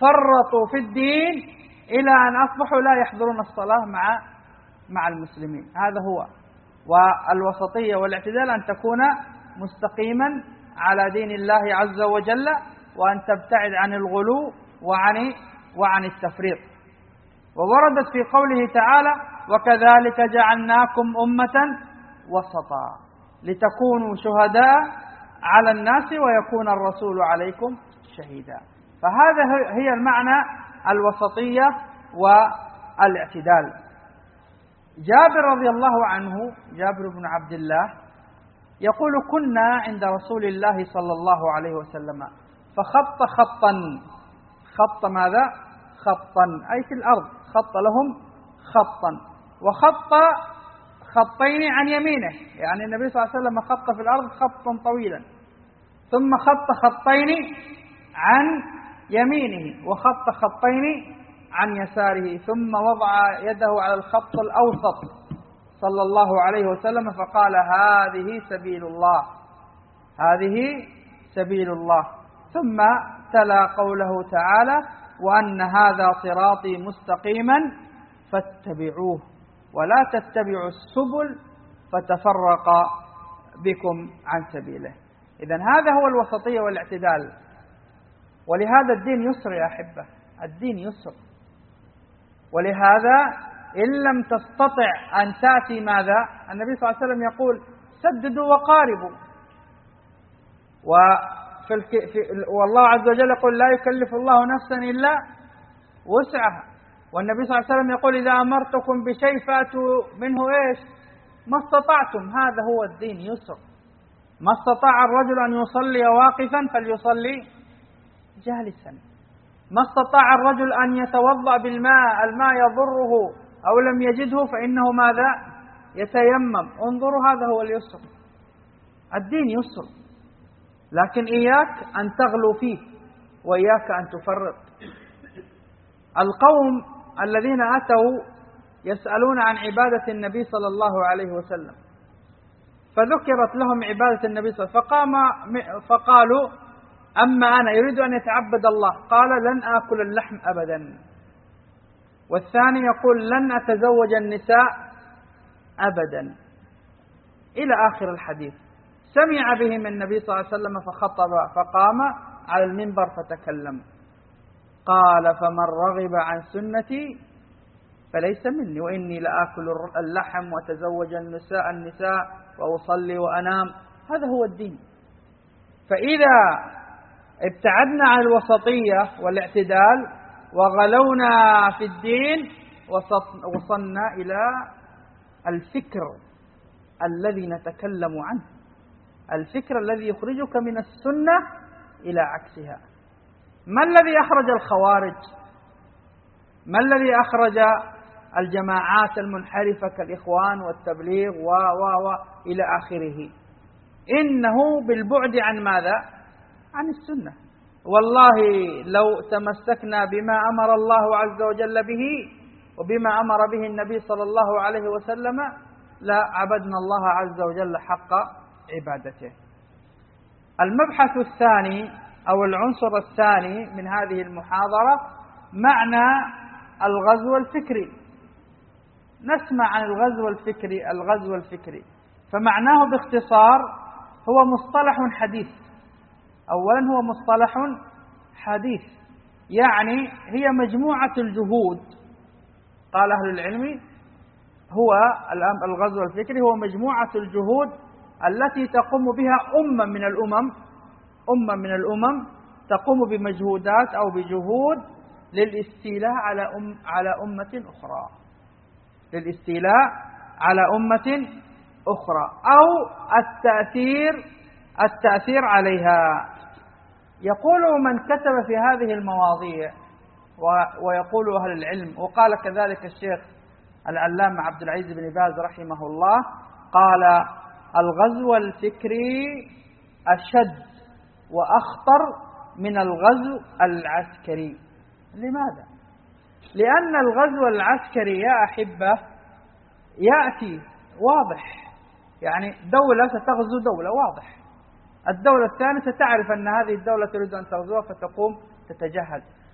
فرطوا في الدين إلى أن أصبحوا لا يحضرون الصلاة مع المسلمين. هذا هو. والوسطية والاعتدال أن تكون مستقيما على دين الله عز وجل، وأن تبتعد عن الغلو وعن التفريط. ووردت في قوله تعالى: وكذلك جعلناكم أمة وسطا لتكونوا شهداء على الناس ويكون الرسول عليكم شهيدا. فهذا هي المعنى الوسطية والاعتدال. جابر رضي الله عنه، جابر بن عبد الله، يقول: كنا عند رسول الله صلى الله عليه وسلم فخط خطا. خط ماذا؟ خطا أي في الأرض، خط لهم خطا، وخط خطين عن يمينه، يعني النبي صلى الله عليه وسلم خط في الأرض خطا طويلا، ثم خط خطين عن يمينه وخط خطين عن يساره، ثم وضع يده على الخط الأوسط صلى الله عليه وسلم فقال: هذه سبيل الله، هذه سبيل الله. ثم تلا قوله تعالى: وأن هذا صراطي مستقيما فاتبعوه ولا تتبعوا السبل فتفرق بكم عن سبيله. إذن هذا هو الوسطية والاعتدال. ولهذا الدين يسر يا أحبة، الدين يسر. ولهذا إن لم تستطع أن تأتي ماذا؟ النبي صلى الله عليه وسلم يقول: سددوا وقاربوا. والله عز وجل يقول: لا يكلف الله نفسا إلا وسعها. والنبي صلى الله عليه وسلم يقول: إذا أمرتكم بشيء فأتوا منه إيش؟ ما استطعتم. هذا هو الدين يسر. ما استطاع الرجل أن يصلي واقفا فليصلي جالسا. ما استطاع الرجل أن يتوضأ بالماء، الماء يضره أو لم يجده فإنه ماذا؟ يتيمم. انظروا، هذا هو اليسر. الدين يسر، لكن إياك أن تغلو فيه وإياك أن تفرط. القوم الذين أتوا يسألون عن عبادة النبي صلى الله عليه وسلم، فذكرت لهم عبادة النبي صلى الله عليه وسلم، فقالوا: أما أنا يريد أن يتعبد الله، قال: لن آكل اللحم أبدا. والثاني يقول: لن أتزوج النساء أبدا، إلى آخر الحديث. سمع بهم النبي صلى الله عليه وسلم فخطب، فقام على المنبر فتكلم، قال: فمن رغب عن سنتي فليس مني، وإني لآكل اللحم وتزوج النساء وأصلي وأنام. هذا هو الدين. فإذا ابتعدنا عن الوسطية والاعتدال وغلونا في الدين وصلنا إلى الفكر الذي نتكلم عنه، الفكر الذي يخرجك من السنة إلى عكسها. ما الذي أخرج الخوارج؟ ما الذي أخرج الجماعات المنحرفة كالإخوان والتبليغ إلى آخره؟ إنه بالبعد عن ماذا؟ عن السنة. والله لو تمسكنا بما أمر الله عز وجل به وبما أمر به النبي صلى الله عليه وسلم لا عبدنا الله عز وجل حق عبادته. المبحث الثاني أو العنصر الثاني من هذه المحاضرة معنى الغزو الفكري. نسمع عن الغزو الفكري. فمعناه باختصار هو مصطلح حديث. أولا هو مصطلح حديث، يعني هي مجموعة الجهود. قال أهل العلم هو الغزو الفكري هو مجموعة الجهود التي تقوم بها أمة من الأمم تقوم بمجهودات أو بجهود للاستيلاء على أمة أخرى، للاستيلاء على أمة أخرى أو التأثير عليها. يقول من كتب في هذه المواضيع ويقول أهل العلم، وقال كذلك الشيخ العلامة عبد العزيز بن باز رحمه الله، قال: الغزو الفكري أشد وأخطر من الغزو العسكري. لماذا؟ لأن الغزو العسكري يا أحبة يأتي واضح، يعني دولة ستغزو دولة واضح، الدولة الثانية ستعرف أن هذه الدولة تريد أن تغزوها فتقوم تتجهز.